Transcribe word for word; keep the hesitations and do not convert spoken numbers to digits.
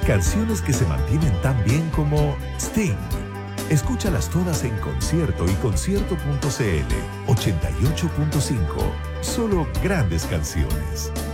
Canciones que se mantienen tan bien como Sting. Escúchalas todas en concierto y concierto punto c l. ochenta y ocho punto cinco. Solo grandes canciones.